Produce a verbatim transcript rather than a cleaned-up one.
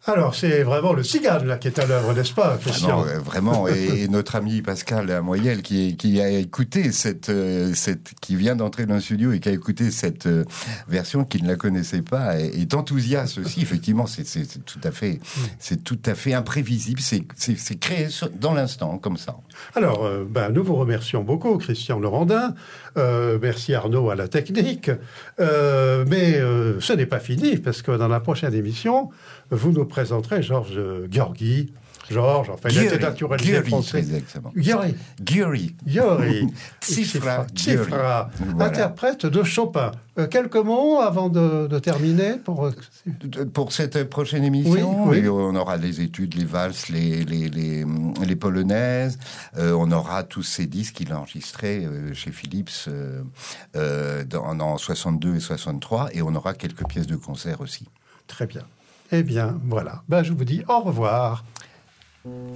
Alors, c'est vraiment le cigane, là, qui est à l'œuvre, n'est-ce pas, Christian ? Vraiment, euh, vraiment. Et, et notre ami Pascal Amoyel, qui, qui a écouté cette, euh, cette, qui vient d'entrer dans le studio et qui a écouté cette euh, version, qui ne la connaissait pas, est, est enthousiaste aussi. Effectivement, c'est, c'est, c'est tout à fait, c'est tout à fait imprévisible. C'est, c'est, c'est créé dans l'instant, comme ça. Alors, euh, ben, nous vous remercions beaucoup, Christian Laurendin. Euh, merci Arnaud à la technique. Euh, mais euh, ce n'est pas fini, parce que dans la prochaine émission, vous nous présenterez Georges Gheorghi. Georges, enfin, il a été naturalisé français. Gheorghi. Gheorghi. Gheorghi. Tsifra. Tsifra. Interprète de Chopin. Euh, quelques mots avant de, de terminer pour... pour cette prochaine émission. Oui, oui. Et on aura les études, les valses, les, les, les, les polonaises. Euh, on aura tous ces disques qu'il a enregistrés euh, chez Philips euh, euh, dans, en soixante-deux et soixante-trois. Et on aura quelques pièces de concert aussi. Très bien. Eh bien, voilà. Ben, je vous dis au revoir.